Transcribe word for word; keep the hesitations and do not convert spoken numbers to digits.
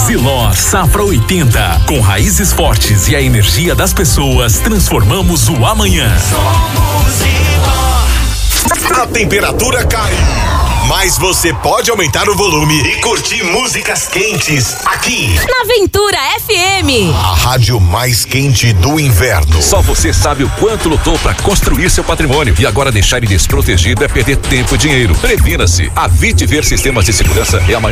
Silor Safra oitenta. Com raízes fortes e a energia das pessoas, transformamos o amanhã. Somos Silor. A temperatura cai, mas você pode aumentar o volume e curtir músicas quentes aqui na Aventura F M. A rádio mais quente do inverno. Só você sabe o quanto lutou para construir seu patrimônio e agora deixar ele desprotegido é perder tempo e dinheiro. Previna-se. A Vitiver Sistemas de Segurança é a maior